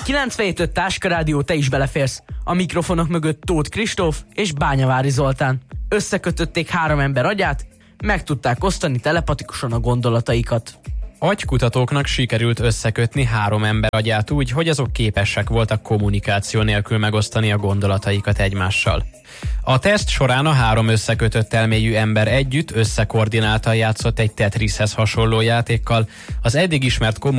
97.5 Táskarádió, te is beleférsz. A mikrofonok mögött Tóth Kristóf és Bányavári Zoltán. Összekötötték 3 ember agyát, meg tudták osztani telepatikusan a gondolataikat. Agykutatóknak sikerült összekötni 3 ember agyát úgy, hogy azok képesek voltak kommunikáció nélkül megosztani a gondolataikat egymással. A teszt során a 3 összekötött elméjű ember együtt összekoordináltan játszott egy Tetrishez hasonló játékkal. Az eddig ismert